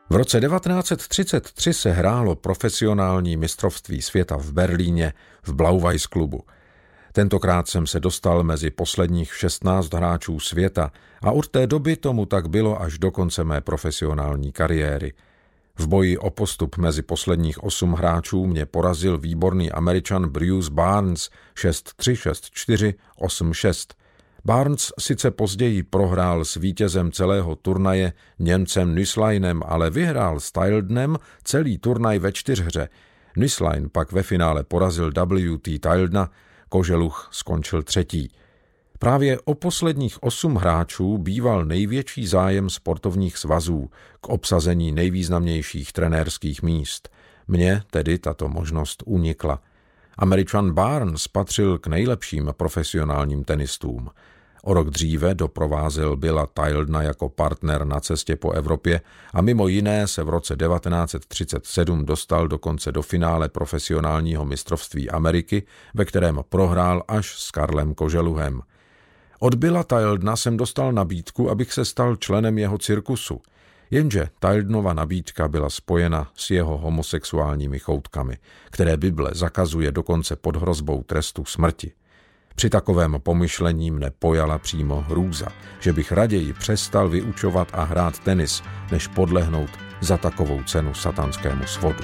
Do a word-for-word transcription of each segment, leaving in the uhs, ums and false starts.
V roce devatenáct set třicet tři se hrálo profesionální mistrovství světa v Berlíně v Blau-Weiß klubu. Tentokrát jsem se dostal mezi posledních šestnáct hráčů světa a od té doby tomu tak bylo až do konce mé profesionální kariéry. V boji o postup mezi posledních osm hráčů mě porazil výborný Američan Bruce Barnes šest tři, šest čtyři, osm šest. Barnes sice později prohrál s vítězem celého turnaje Němcem Nüßleinem, ale vyhrál s Tildenem celý turnaj ve čtyřhře. Nüßlein pak ve finále porazil W T Tildena, Koželuch skončil třetí. Právě o posledních osm hráčů býval největší zájem sportovních svazů k obsazení nejvýznamnějších trenérských míst. Mně tedy tato možnost unikla. Američan Barnes patřil k nejlepším profesionálním tenistům. O rok dříve doprovázel Billa Tildena jako partner na cestě po Evropě a mimo jiné se v roce devatenáct set třicet sedm dostal dokonce do finále profesionálního mistrovství Ameriky, ve kterém prohrál až s Karlem Koželuhem. Od Billa Tildena jsem dostal nabídku, abych se stal členem jeho cirkusu. Jenže Tildenova nabídka byla spojena s jeho homosexuálními choutkami, které Bible zakazuje dokonce pod hrozbou trestu smrti. Při takovém pomyšlení mne pojala přímo hrůza, že bych raději přestal vyučovat a hrát tenis, než podlehnout za takovou cenu satanskému svodu.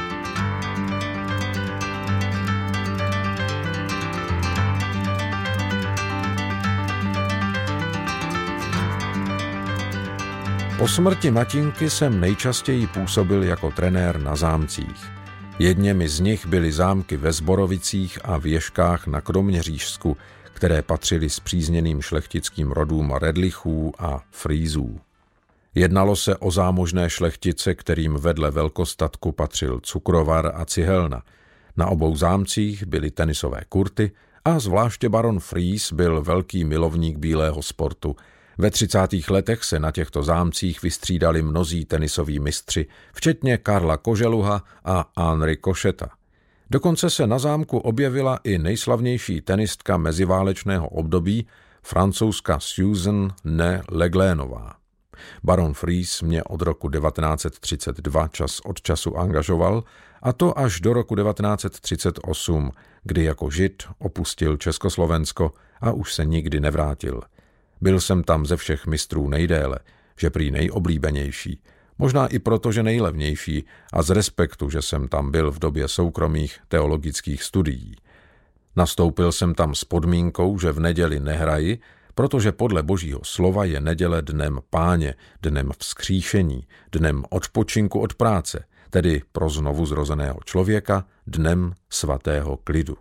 Po smrti matinky jsem nejčastěji působil jako trenér na zámcích. Jedněmi z nich byly zámky ve Zborovicích a Věžkách na Kroměřížsku, které patřily spřízněným šlechtickým rodům Redlichů a Frýzů. Jednalo se o zámožné šlechtice, kterým vedle velkostatku patřil cukrovar a cihelna. Na obou zámcích byly tenisové kurty a zvláště baron Frýz byl velký milovník bílého sportu. Ve třicátých letech se na těchto zámcích vystřídali mnozí tenisoví mistři, včetně Karla Koželuha a Henri Košeta. Dokonce se na zámku objevila i nejslavnější tenistka meziválečného období, francouzska Susan Né Leglénová. Baron Frýz mě od roku devatenáct set třicet dva čas od času angažoval, a to až do roku devatenáct set třicet osm, kdy jako Žid opustil Československo a už se nikdy nevrátil. Byl jsem tam ze všech mistrů nejdéle, že prý nejoblíbenější, možná i proto, že nejlevnější a z respektu, že jsem tam byl v době soukromých teologických studií. Nastoupil jsem tam s podmínkou, že v neděli nehraji, protože podle Božího slova je neděle dnem Páně, dnem vzkříšení, dnem odpočinku od práce, tedy pro znovu zrozeného člověka dnem svatého klidu.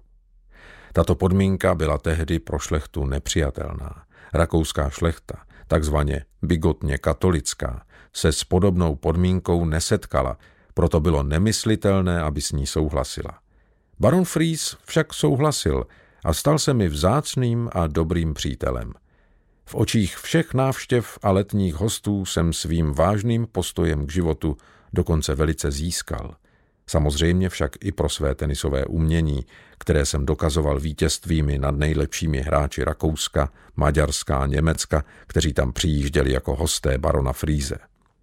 Tato podmínka byla tehdy pro šlechtu nepřijatelná. Rakouská šlechta, takzvaně bigotně katolická, se s podobnou podmínkou nesetkala, proto bylo nemyslitelné, aby s ní souhlasila. Baron Frýz však souhlasil a stal se mi vzácným a dobrým přítelem. V očích všech návštěv a letních hostů jsem svým vážným postojem k životu dokonce velice získal. Samozřejmě však i pro své tenisové umění, které jsem dokazoval vítězstvími nad nejlepšími hráči Rakouska, Maďarska a Německa, kteří tam přijížděli jako hosté barona Frýze.